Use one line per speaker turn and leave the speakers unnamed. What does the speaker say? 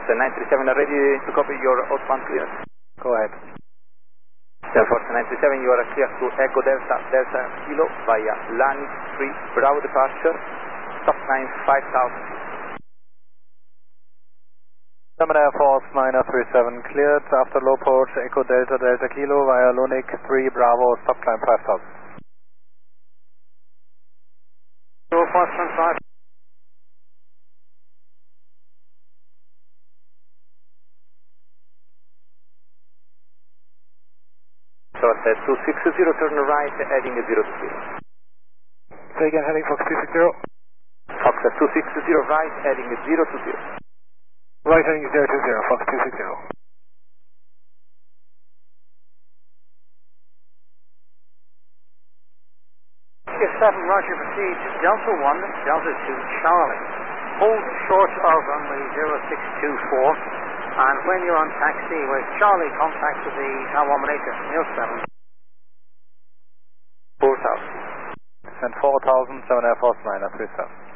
Foster 937, ready to copy your outbound clearance.
Go ahead.
Foster 937, you are clear to Echo Delta, Delta Kilo via LAN 3, Bravo departure, stop time 5000.
7 Air Force 937 cleared after low approach, Echo Delta, Delta Kilo via Lunic 3, Bravo, stop climb 5000.
Low Force 5.
Foster 260, turn right, heading 0 to 0.
Say again, heading Fox 260.
Foxtrot 260, right, heading 0 to 0.
Right heading 020, Fox 260.
Seven, Roger, proceed to Delta 1, Delta 2, Charlie. Hold short of runway 0624, and when you're on taxi with Charlie, contact with the Tower 118, Neil 7.
4000.
Send 4000, 7 Air Force 937.